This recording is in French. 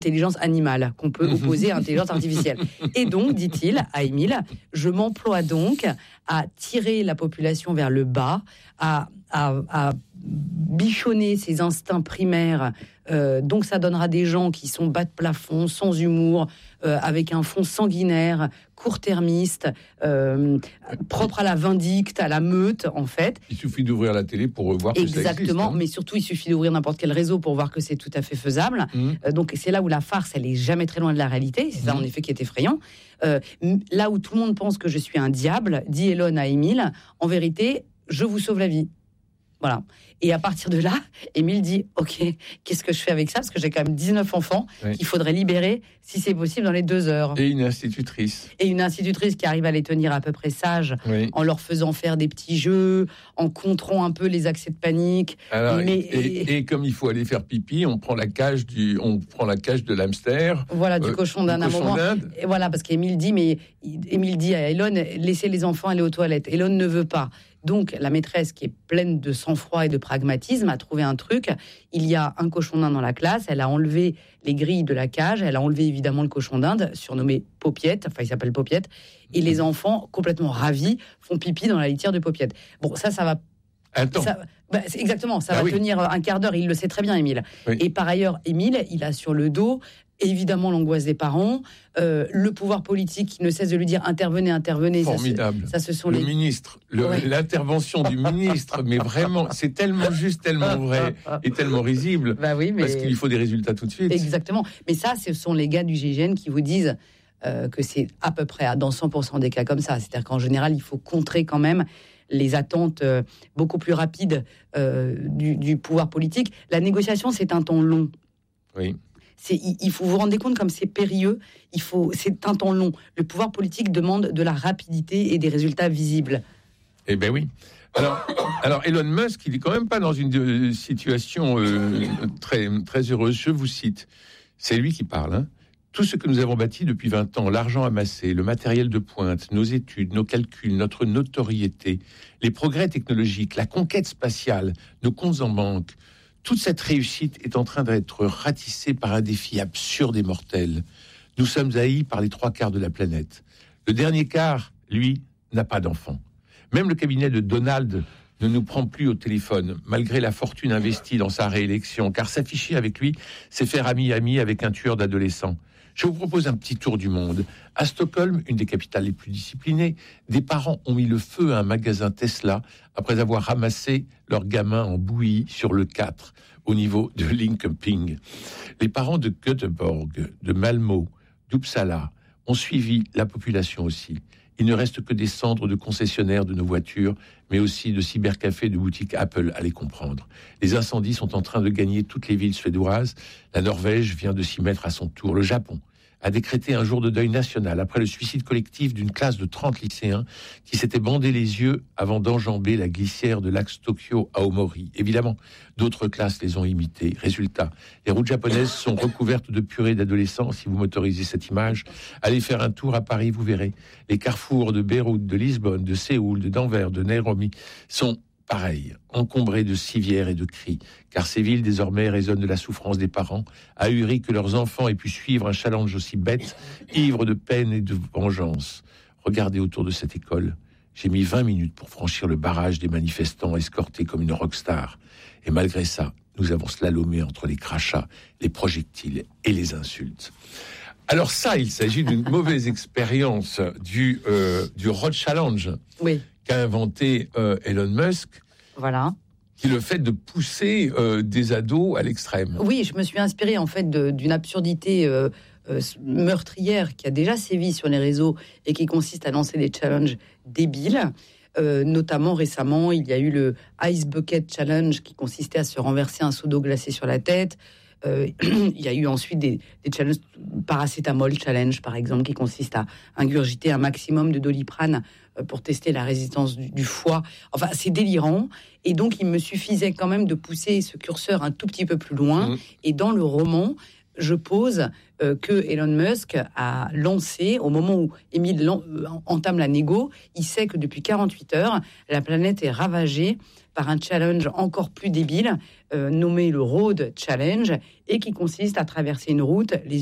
intelligence animale qu'on peut opposer à l'intelligence artificielle. Et donc, dit-il à Émile, je m'emploie donc à tirer la population vers le bas, à bichonner ses instincts primaires. Donc, ça donnera des gens qui sont bas de plafond, sans humour, avec un fond sanguinaire, court-termiste, propre à la vindicte, à la meute, en fait. Il suffit d'ouvrir la télé pour voir que ça existe. Exactement, mais surtout, il suffit d'ouvrir n'importe quel réseau pour voir que c'est tout à fait faisable. Donc, c'est là où la farce, elle est jamais très loin de la réalité. C'est ça, en effet, qui est effrayant. Là où tout le monde pense que je suis un diable, dit Elon à Émile, en vérité, je vous sauve la vie. Voilà. Et à partir de là, Émile dit « Ok, qu'est-ce que je fais avec ça ?» Parce que j'ai quand même 19 enfants qu'il faudrait libérer, si c'est possible, dans les 2 heures. Et une institutrice. Et une institutrice qui arrive à les tenir à peu près sages, en leur faisant faire des petits jeux, en contrant un peu les accès de panique. Alors, et comme il faut aller faire pipi, on prend la cage de l'hamster. Voilà, du cochon d'Inde à un moment. Et voilà, parce qu'Émile dit à Elon « Laissez les enfants aller aux toilettes ». Elon ne veut pas. Donc, la maîtresse, qui est pleine de sang-froid et de pragmatisme, a trouvé un truc. Il y a un cochon d'Inde dans la classe. Elle a enlevé les grilles de la cage. Elle a enlevé évidemment le cochon d'Inde, surnommé Paupiette. Enfin, il s'appelle Paupiette. Et les enfants, complètement ravis, font pipi dans la litière de Paupiette. Bon, ça va... Attends. Exactement, ça va tenir un quart d'heure. Il le sait très bien, Émile. Oui. Et par ailleurs, Émile, il a sur le dos... évidemment l'angoisse des parents, le pouvoir politique qui ne cesse de lui dire intervenez. Formidable. Ça ce sont le ministre, l'intervention du ministre, mais vraiment, c'est tellement juste, tellement vrai et tellement risible. Bah oui, mais... parce qu'il lui faut des résultats tout de suite. Exactement. Mais ça, ce sont les gars du GIGN qui vous disent que c'est à peu près dans 100% des cas comme ça. C'est-à-dire qu'en général, il faut contrer quand même les attentes beaucoup plus rapides du pouvoir politique. La négociation, c'est un temps long. Oui. Il faut vous rendre compte comme c'est périlleux. C'est un temps long. Le pouvoir politique demande de la rapidité et des résultats visibles. Eh ben oui. Alors Elon Musk, il est quand même pas dans une situation très très heureuse. Je vous cite. C'est lui qui parle. Hein. Tout ce que nous avons bâti depuis 20 ans, l'argent amassé, le matériel de pointe, nos études, nos calculs, notre notoriété, les progrès technologiques, la conquête spatiale, nos comptes en banque. Toute cette réussite est en train d'être ratissée par un défi absurde et mortel. Nous sommes haïs par les 3/4 de la planète. Le dernier quart, lui, n'a pas d'enfant. Même le cabinet de Donald ne nous prend plus au téléphone, malgré la fortune investie dans sa réélection, car s'afficher avec lui, c'est faire ami-ami avec un tueur d'adolescents. Je vous propose un petit tour du monde. À Stockholm, une des capitales les plus disciplinées, des parents ont mis le feu à un magasin Tesla après avoir ramassé leur gamin en bouillie sur le 4 au niveau de Linköping. Les parents de Göteborg, de Malmö, d'Uppsala ont suivi la population aussi. Il ne reste que des cendres de concessionnaires de nos voitures, mais aussi de cybercafés, de boutiques Apple, à les comprendre. Les incendies sont en train de gagner toutes les villes suédoises. La Norvège vient de s'y mettre à son tour. Le Japon a décrété un jour de deuil national après le suicide collectif d'une classe de 30 lycéens qui s'étaient bandés les yeux avant d'enjamber la glissière de l'axe Tokyo à Aomori. Évidemment, d'autres classes les ont imités. Résultat, les routes japonaises sont recouvertes de purée d'adolescents. Si vous m'autorisez cette image, allez faire un tour à Paris, vous verrez. Les carrefours de Beyrouth, de Lisbonne, de Séoul, de Denver, de Nairobi sont pareil, encombrés de civières et de cris, car ces villes désormais résonnent de la souffrance des parents, ahuris que leurs enfants aient pu suivre un challenge aussi bête, ivre de peine et de vengeance. Regardez autour de cette école. J'ai mis 20 minutes pour franchir le barrage des manifestants escortés comme une rockstar. Et malgré ça, nous avons slalomé entre les crachats, les projectiles et les insultes. Alors ça, il s'agit d'une mauvaise expérience du Road Challenge. Oui. Qu'a inventé Elon Musk, voilà, qui est le fait de pousser des ados à l'extrême. Oui, je me suis inspirée en fait d'une absurdité meurtrière qui a déjà sévi sur les réseaux et qui consiste à lancer des challenges débiles. Notamment récemment, il y a eu le Ice Bucket Challenge qui consistait à se renverser un seau d'eau glacée sur la tête. Il y a eu ensuite des challenges, paracétamol challenge par exemple, qui consiste à ingurgiter un maximum de Doliprane pour tester la résistance du foie. Enfin, c'est délirant. Et donc, il me suffisait quand même de pousser ce curseur un tout petit peu plus loin. Et dans le roman, je pose que Elon Musk a lancé, au moment où Émile entame la négo, il sait que depuis 48 heures, la planète est ravagée par un challenge encore plus débile, nommé le Road Challenge, et qui consiste à traverser une route, les